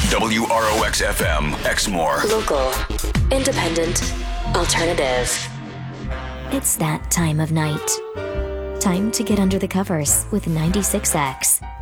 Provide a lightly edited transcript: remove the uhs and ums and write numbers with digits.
WROX FM, Exmoor. Local, independent, alternative. It's that time of night. Time to get under the covers with 96X.